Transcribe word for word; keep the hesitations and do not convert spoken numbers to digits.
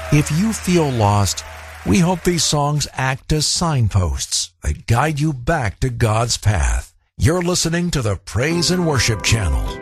If you feel lost, we hope these songs act as signposts that guide you back to God's path. You're listening to the Praise and Worship Channel.